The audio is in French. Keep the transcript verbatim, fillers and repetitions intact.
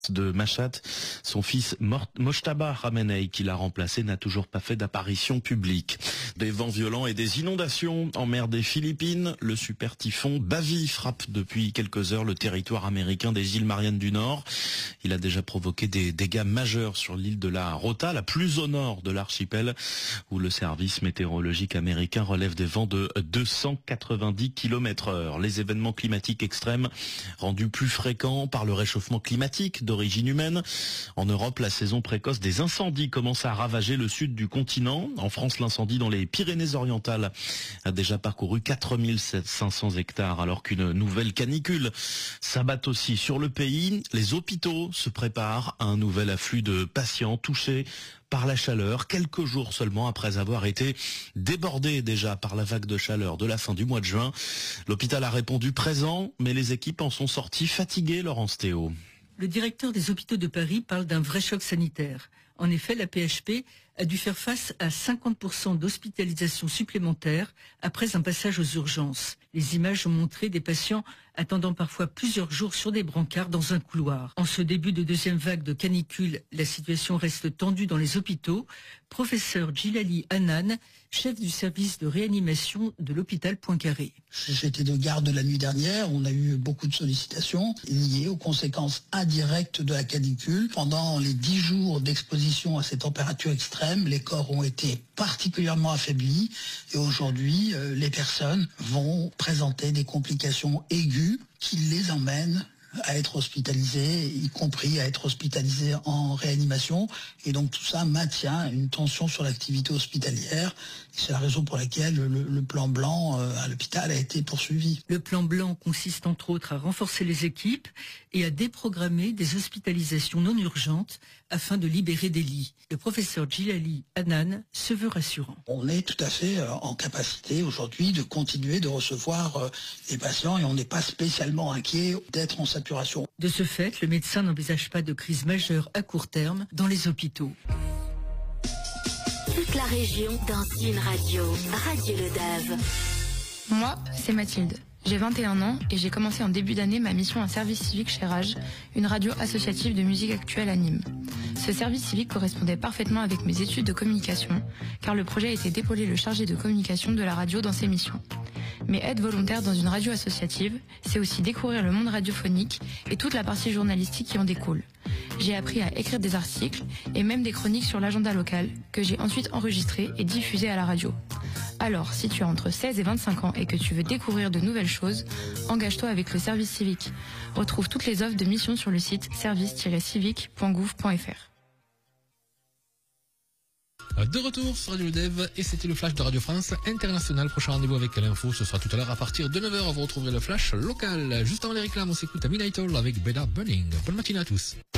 de Machat. Son fils Mojtaba Khamenei, qui l'a remplacé, n'a toujours pas fait d'apparition publique. Des vents violents et des inondations en mer des Philippines. Le super typhon Bavi frappe depuis quelques heures le territoire américain des îles Mariannes du Nord. Il a déjà provoqué des dégâts majeurs sur l'île de la Rota, la plus au nord de l'archipel, où le service météorologique américain relève des vents de deux cent quatre-vingt-dix kilomètres heure. Les événements climatiques extrêmes rendus plus fréquents par le réchauffement climatique d'origine humaine. En Europe, la saison précoce des incendies commence à ravager le sud du continent. En France, l'incendie dans les Pyrénées-Orientales a déjà parcouru quatre mille cinq cents hectares, alors qu'une nouvelle canicule s'abat aussi sur le pays. Les hôpitaux se préparent à un nouvel afflux de patients touchés par la chaleur, quelques jours seulement après avoir été débordés déjà par la vague de chaleur de la fin du mois de juin. L'hôpital a répondu présent, mais les équipes en sont sorties fatiguées, Laurence Théo. Le directeur des hôpitaux de Paris parle d'un vrai choc sanitaire. En effet, la P H P a dû faire face à cinquante pour cent d'hospitalisations supplémentaires après un passage aux urgences. Les images ont montré des patients attendant parfois plusieurs jours sur des brancards dans un couloir. En ce début de deuxième vague de canicule, la situation reste tendue dans les hôpitaux. Professeur Djilali Hanan, chef du service de réanimation de l'hôpital Poincaré. J'étais de garde la nuit dernière, on a eu beaucoup de sollicitations liées aux conséquences indirectes de la canicule. Pendant les dix jours d'exposition à ces températures extrêmes, les corps ont été particulièrement affaiblis et aujourd'hui, euh, les personnes vont présenter des complications aiguës qui les emmènent à être hospitalisés, y compris à être hospitalisés en réanimation. Et donc tout ça maintient une tension sur l'activité hospitalière. C'est la raison pour laquelle le, le plan blanc euh, à l'hôpital a été poursuivi. Le plan blanc consiste entre autres à renforcer les équipes et à déprogrammer des hospitalisations non urgentes afin de libérer des lits. Le professeur Djilali Hanan se veut rassurant. On est tout à fait euh, en capacité aujourd'hui de continuer de recevoir euh, les patients et on n'est pas spécialement inquiet d'être en saturation. De ce fait, le médecin n'envisage pas de crise majeure à court terme dans les hôpitaux. Toute la région dans une radio, Radio Le Dave. Moi, c'est Mathilde. J'ai vingt et un ans et j'ai commencé en début d'année ma mission à service civique chez Rage, une radio associative de musique actuelle à Nîmes. Ce service civique correspondait parfaitement avec mes études de communication, car le projet était d'épauler le chargé de communication de la radio dans ses missions. Mais être volontaire dans une radio associative, c'est aussi découvrir le monde radiophonique et toute la partie journalistique qui en découle. J'ai appris à écrire des articles et même des chroniques sur l'agenda local que j'ai ensuite enregistrées et diffusées à la radio. Alors, si tu as entre seize et vingt-cinq ans et que tu veux découvrir de nouvelles choses, engage-toi avec le service civique. Retrouve toutes les offres de mission sur le site service tiret civique point gouv point f r. De retour sur Radio Le Dave et c'était le flash de Radio France International. Prochain rendez-vous avec l'info, ce sera tout à l'heure à partir de neuf heures. Vous retrouverez le flash local. Juste avant les réclames, on s'écoute à Midnight Oil avec Better Burning. Bonne matinée à tous.